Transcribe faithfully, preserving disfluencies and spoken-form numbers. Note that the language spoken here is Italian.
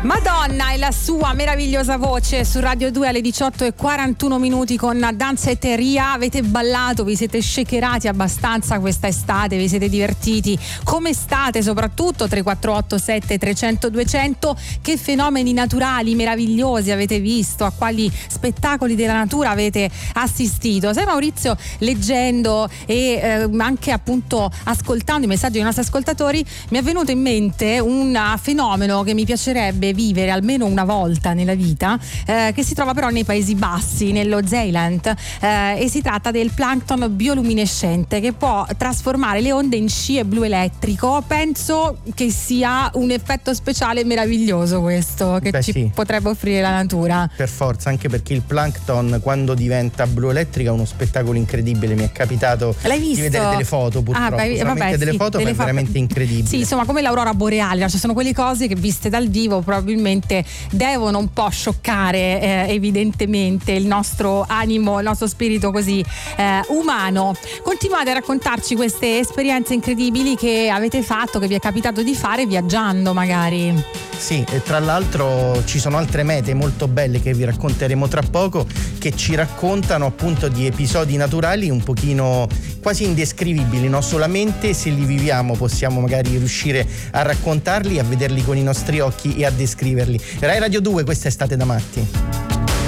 Madonna e la sua meravigliosa voce su Radio due alle diciotto e quarantuno minuti con Danzeteria. Avete ballato, vi siete shakerati abbastanza questa estate, vi siete divertiti. Come state? Soprattutto tre quattro otto sette trecento duecento. Che fenomeni naturali meravigliosi avete visto? A quali spettacoli della natura avete assistito? Sai Maurizio, leggendo e eh, anche appunto ascoltando i messaggi dei nostri ascoltatori, mi è venuto in mente un fenomeno che mi piacerebbe vivere almeno una volta nella vita, eh, che si trova però nei Paesi Bassi, nello Zeeland, eh, e si tratta del plankton bioluminescente che può trasformare le onde in scie blu elettrico. Penso che sia un effetto speciale meraviglioso questo che Beh, ci sì. potrebbe offrire la natura. Per forza, anche perché il plankton quando diventa blu elettrica è uno spettacolo incredibile. Mi è capitato L'hai visto? di vedere delle foto, purtroppo, ah, beh, solamente vabbè, delle sì, foto, delle ma è fa- veramente incredibile. Sì, insomma, come l'aurora boreale, no? Ci sono quelle cose che viste dal vivo probabilmente devono un po' scioccare eh, evidentemente il nostro animo, il nostro spirito così eh, umano. Continuate a raccontarci queste esperienze incredibili che avete fatto, che vi è capitato di fare viaggiando magari. Sì, e tra l'altro ci sono altre mete molto belle che vi racconteremo tra poco, che ci raccontano appunto di episodi naturali un pochino quasi indescrivibili, no? Solamente se li viviamo possiamo magari riuscire a raccontarli, a vederli con i nostri occhi e a descriverli. Rai Radio due, questa è Estate da Matti.